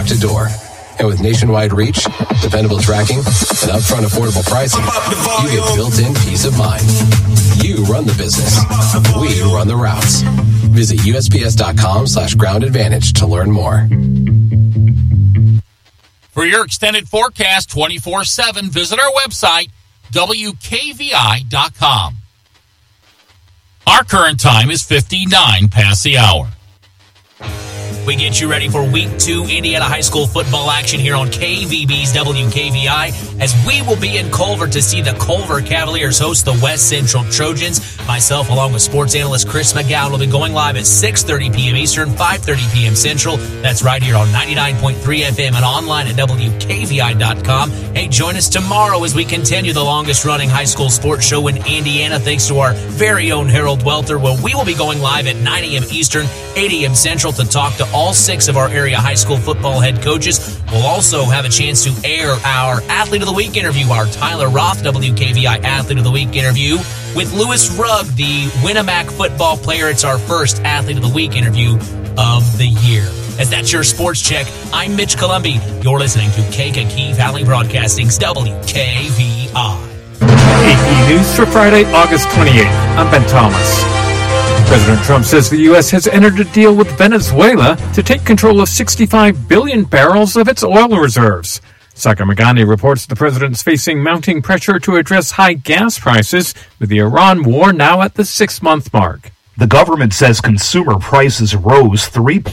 door to door. And with nationwide reach, dependable tracking, and upfront affordable pricing, you get built-in peace of mind. You run the business. We run the routes. Visit USPS.com/Ground Advantage to learn more. For your extended forecast 24/7, visit our website, WKVI.com. Our current time is 59 past the hour. We get you ready for Week 2 Indiana High School football action here on KVB's WKVI as we will be in Culver to see the Culver Cavaliers host the West Central Trojans. Myself, along with sports analyst Chris McGowan, will be going live at 6:30 p.m. Eastern, 5:30 p.m. Central. That's right here on 99.3 FM and online at WKVI.com. Hey, join us tomorrow as we continue the longest-running high school sports show in Indiana, thanks to our very own Harold Welter, where we will be going live at 9 a.m. Eastern, 8 a.m. Central to talk to all 6 of our area high school football head coaches. We'll also have a chance to air our Athlete of the Week interview, our Tyler Roth WKVI Athlete of the Week interview with Lewis Rugg, the Winnemac football player. It's our first Athlete of the Week interview of the year. As that's your sports check, I'm Mitch Columbi. You're listening to Kankakee Valley Broadcasting's WKVI. AP News for Friday, August 28th. I'm Ben Thomas. President Trump says the U.S. has entered a deal with Venezuela to take control of 65 billion barrels of its oil reserves. Sagar Meghani reports the president's facing mounting pressure to address high gas prices, with the Iran war now at the 6-month mark. The government says consumer prices rose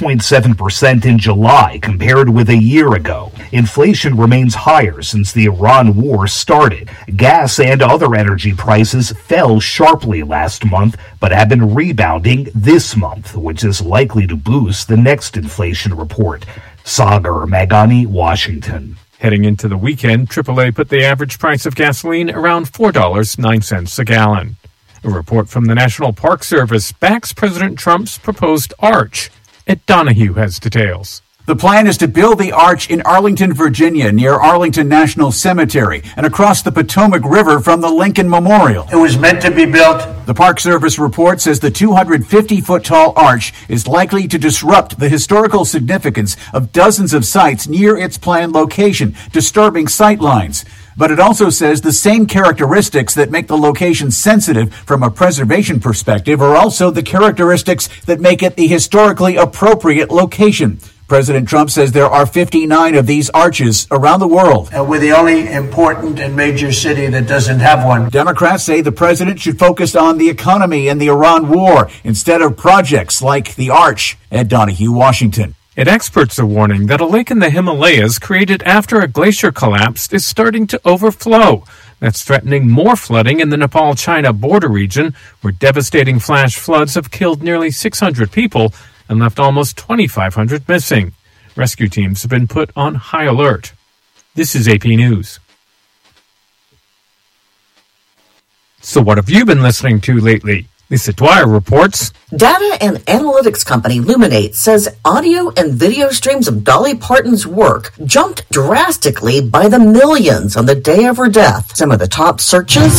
3.7% in July compared with a year ago. Inflation remains higher since the Iran war started. Gas and other energy prices fell sharply last month, but have been rebounding this month, which is likely to boost the next inflation report. Sagar Meghani, Washington. Heading into the weekend, AAA put the average price of gasoline around $4.09 a gallon. A report from the National Park Service backs President Trump's proposed arch. Ed Donahue has details. The plan is to build the arch in Arlington, Virginia, near Arlington National Cemetery, and across the Potomac River from the Lincoln Memorial. It was meant to be built. The Park Service report says the 250-foot-tall arch is likely to disrupt the historical significance of dozens of sites near its planned location, disturbing sight lines. But it also says the same characteristics that make the location sensitive from a preservation perspective are also the characteristics that make it the historically appropriate location. President Trump says there are 59 of these arches around the world. And we're the only important and major city that doesn't have one. Democrats say the president should focus on the economy and the Iran war instead of projects like the arch. Ed Donahue, Washington. And experts are warning that a lake in the Himalayas created after a glacier collapsed is starting to overflow. That's threatening more flooding in the Nepal-China border region, where devastating flash floods have killed nearly 600 people and left almost 2,500 missing. Rescue teams have been put on high alert. This is AP News. So what have you been listening to lately? Lisa Dwyer reports. Data and analytics company Luminate says audio and video streams of Dolly Parton's work jumped drastically by the millions on the day of her death. Some of the top searches.